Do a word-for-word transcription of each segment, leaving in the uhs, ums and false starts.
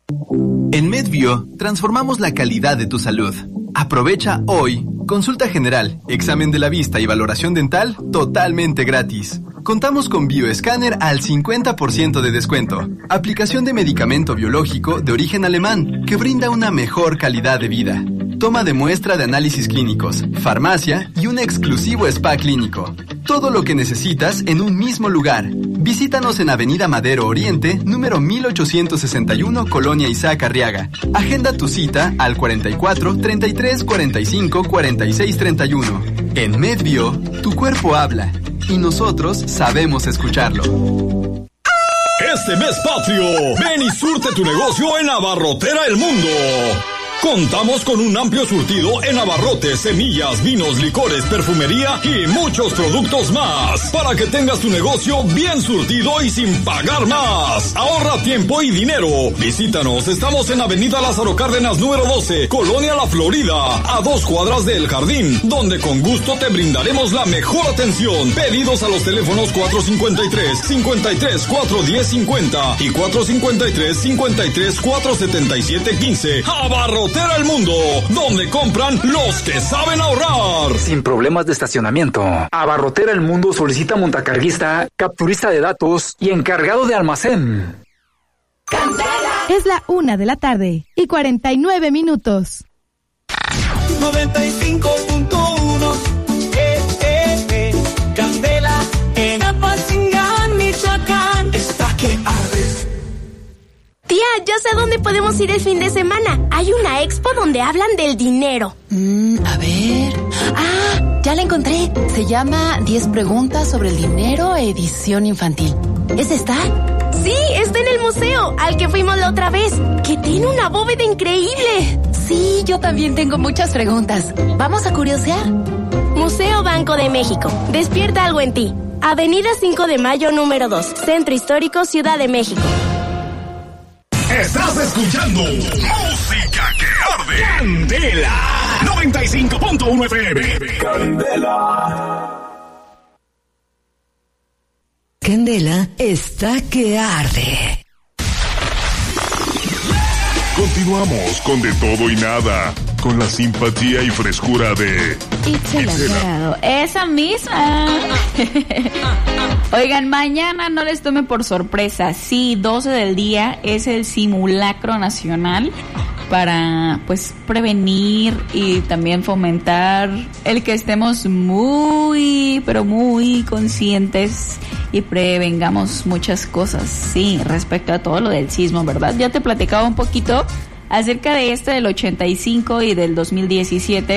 En MedBio, transformamos la calidad de tu salud. Aprovecha hoy consulta general, examen de la vista y valoración dental totalmente gratis. Contamos con Bioescáner al cincuenta por ciento de descuento. Aplicación de medicamento biológico de origen alemán que brinda una mejor calidad de vida. Toma de muestra de análisis clínicos, farmacia y un exclusivo spa clínico. Todo lo que necesitas en un mismo lugar. Visítanos en Avenida Madero Oriente, número mil ochocientos sesenta y uno, Colonia Isaac Arriaga. Agenda tu cita al cuarenta y cuatro, treinta y tres, cuarenta y cinco, cuarenta y seis, treinta y uno. En MedBio, tu cuerpo habla y nosotros sabemos escucharlo. Este mes patrio, ven y surte tu negocio en Abarrotera El Mundo. Contamos con un amplio surtido en abarrotes, semillas, vinos, licores, perfumería y muchos productos más. Para que tengas tu negocio bien surtido y sin pagar más. Ahorra tiempo y dinero. Visítanos, estamos en Avenida Lázaro Cárdenas número doce, Colonia La Florida, a dos cuadras del Jardín, donde con gusto te brindaremos la mejor atención. Pedidos a los teléfonos cuatro cincuenta y tres, cincuenta y tres, cuatro diez, cincuenta y cuatro cincuenta y tres, cincuenta y tres, cuatro setenta y siete, quince. Abarrotera El Mundo, donde compran los que saben ahorrar. Sin problemas de estacionamiento. Abarrotera El Mundo solicita montacarguista, capturista de datos y encargado de almacén. ¡Candela! Es la una de la tarde y cuarenta y nueve minutos. noventa y cinco punto uno eh, eh, eh. Candela en Apatzingán, Michoacán. Está que arde. Tía, yo sé dónde podemos ir el fin de semana. Hay una expo donde hablan del dinero. Mm, a ver... Ah, ya la encontré. Se llama diez preguntas sobre el dinero, edición infantil. ¿Es esta? Sí, está en el museo, al que fuimos la otra vez, que tiene una bóveda increíble. Sí, yo también tengo muchas preguntas. ¿Vamos a curiosear? Museo Banco de México. Despierta algo en ti. Avenida cinco de Mayo, número dos. Centro Histórico, Ciudad de México. Estás escuchando Música que Arde. Candela noventa y cinco punto uno F M. Candela. Candela está que arde. Continuamos con De Todo y Nada, con la simpatía y frescura de Itzel. Esa misma. Oigan, mañana no les tome por sorpresa. Sí, doce del día es el simulacro nacional para, pues, prevenir y también fomentar el que estemos muy, pero muy conscientes y prevengamos muchas cosas, sí, respecto a todo lo del sismo, ¿verdad? Ya te platicaba un poquito acerca de este del ochenta y cinco y del dos mil diecisiete,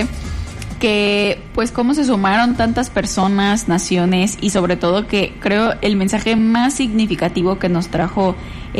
que pues cómo se sumaron tantas personas, naciones, y sobre todo que creo el mensaje más significativo que nos trajo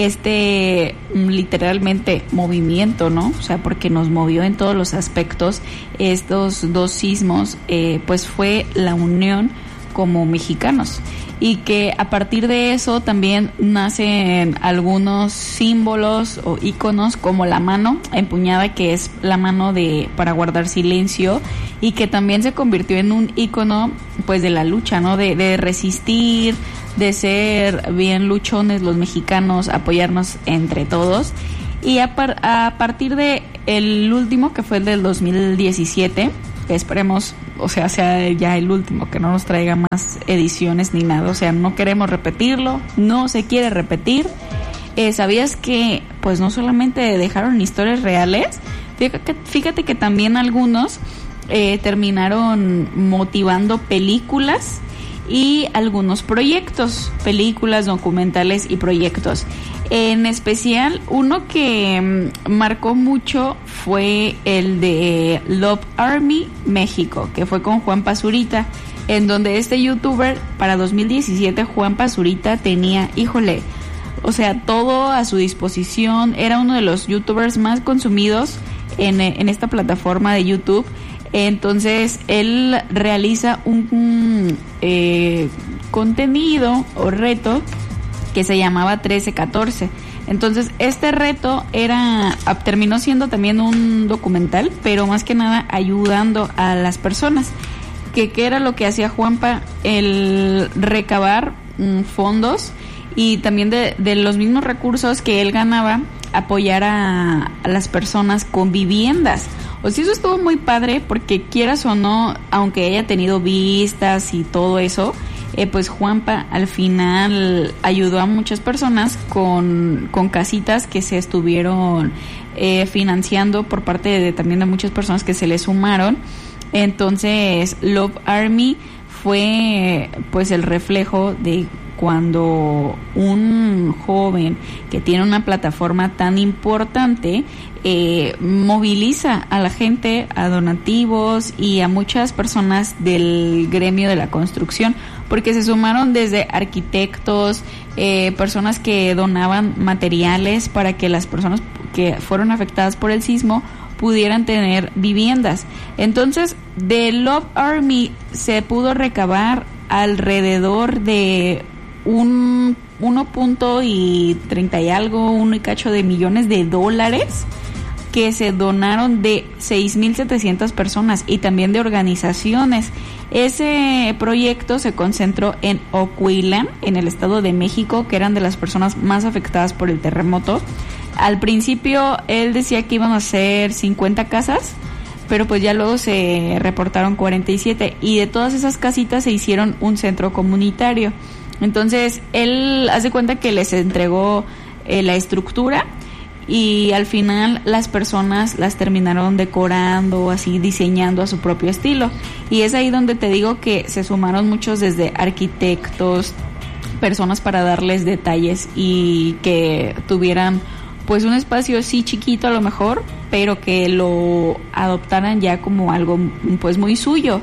este literalmente movimiento, ¿no? O sea, porque nos movió en todos los aspectos estos dos sismos, eh, pues fue la unión como mexicanos. Y que a partir de eso también nacen algunos símbolos o íconos como la mano empuñada, que es la mano de para guardar silencio, y que también se convirtió en un ícono pues de la lucha, ¿no? De, de resistir, de ser bien luchones los mexicanos, apoyarnos entre todos. Y a, par, a partir de el último, que fue el del dos mil diecisiete, que esperemos, o sea, sea ya el último, que no nos traiga más ediciones ni nada, o sea, no queremos repetirlo, no se quiere repetir. Eh, ¿Sabías que, pues, no solamente dejaron historias reales? Fíjate, fíjate que también algunos eh, terminaron motivando películas y algunos proyectos, películas, documentales y proyectos. En especial, uno que marcó mucho fue el de Love Army México, que fue con Juan Pazurita, en donde este youtuber, para dos mil diecisiete, Juan Pazurita tenía, híjole, o sea, todo a su disposición. Era uno de los youtubers más consumidos en, en esta plataforma de YouTube. Entonces, él realiza un, un eh, contenido o reto que se llamaba trece catorce. Entonces, este reto era terminó siendo también un documental, pero más que nada ayudando a las personas. Que qué era lo que hacía Juanpa, el recabar mm, fondos, y también de, de los mismos recursos que él ganaba, apoyar a, a las personas con viviendas. O sea, eso estuvo muy padre porque quieras o no, aunque haya tenido vistas y todo eso, eh, pues Juanpa al final ayudó a muchas personas con, con casitas que se estuvieron eh, financiando por parte de también de muchas personas que se le sumaron. Entonces Love Army fue pues el reflejo de cuando un joven que tiene una plataforma tan importante eh, moviliza a la gente, a donativos y a muchas personas del gremio de la construcción, porque se sumaron desde arquitectos, eh, personas que donaban materiales para que las personas que fueron afectadas por el sismo pudieran tener viviendas. Entonces, de Love Army se pudo recabar alrededor de un uno punto y treinta y algo, uno y cacho de millones de dólares que se donaron de seis mil setecientas personas y también de organizaciones. Ese proyecto se concentró en Ocotlán, en el Estado de México, que eran de las personas más afectadas por el terremoto. Al principio él decía que iban a ser cincuenta casas, pero pues ya luego se reportaron cuarenta y siete y de todas esas casitas se hicieron un centro comunitario. Entonces él hace cuenta que les entregó eh, la estructura y al final las personas las terminaron decorando, así diseñando a su propio estilo. Y es ahí donde te digo que se sumaron muchos desde arquitectos, personas para darles detalles y que tuvieran pues un espacio sí chiquito a lo mejor, pero que lo adoptaran ya como algo pues muy suyo.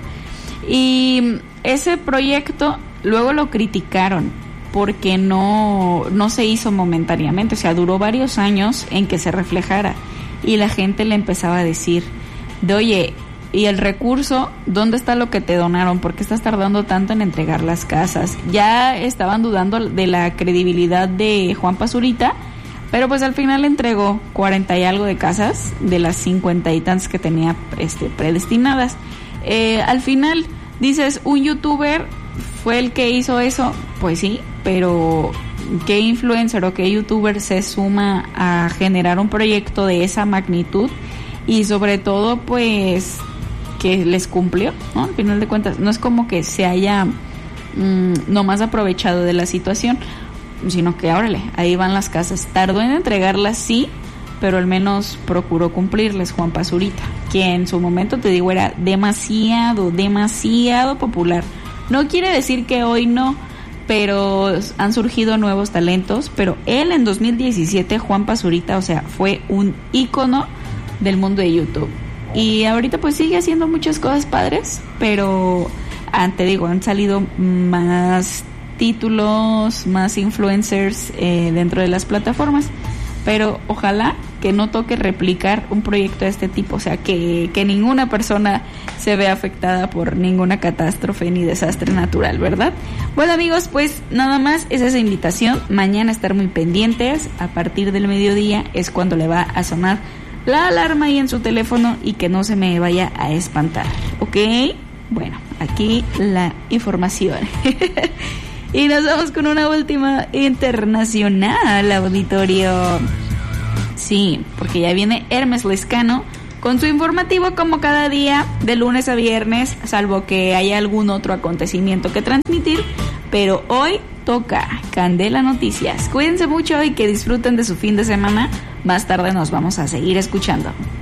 Y ese proyecto luego lo criticaron porque no, no se hizo momentáneamente, o sea, duró varios años en que se reflejara y la gente le empezaba a decir de oye, ¿y el recurso? ¿Dónde está lo que te donaron? ¿Por qué estás tardando tanto en entregar las casas? Ya estaban dudando de la credibilidad de Juanpa Zurita, pero pues al final entregó cuarenta y algo de casas de las cincuenta y tantas que tenía este, predestinadas. Eh, al final dices, un youtuber fue el que hizo eso, pues sí, pero ¿qué influencer o qué youtuber se suma a generar un proyecto de esa magnitud? Y sobre todo, pues, que les cumplió, ¿no? Al final de cuentas, no es como que se haya mmm, nomás aprovechado de la situación, sino que, órale, ahí van las casas. Tardó en entregarlas, sí, pero al menos procuró cumplirles Juanpa Zurita, que en su momento, te digo, era demasiado, demasiado popular. No quiere decir que hoy no, pero han surgido nuevos talentos, pero él en dos mil diecisiete, Juanpa Zurita, o sea, fue un ícono del mundo de YouTube. Y ahorita pues sigue haciendo muchas cosas padres, pero ah, te digo, han salido más títulos, más influencers eh, dentro de las plataformas, pero ojalá que no toque replicar un proyecto de este tipo, o sea, que, que ninguna persona se vea afectada por ninguna catástrofe ni desastre natural, ¿verdad? Bueno, amigos, pues nada más es esa invitación. Mañana estar muy pendientes. A partir del mediodía es cuando le va a sonar la alarma ahí en su teléfono y que no se me vaya a espantar, ¿ok? Bueno, aquí la información. Y nos vamos con una última internacional, auditorio. Sí, porque ya viene Hermes Lescano con su informativo como cada día, de lunes a viernes, salvo que haya algún otro acontecimiento que transmitir. Pero hoy toca Candela Noticias. Cuídense mucho y que disfruten de su fin de semana. Más tarde nos vamos a seguir escuchando.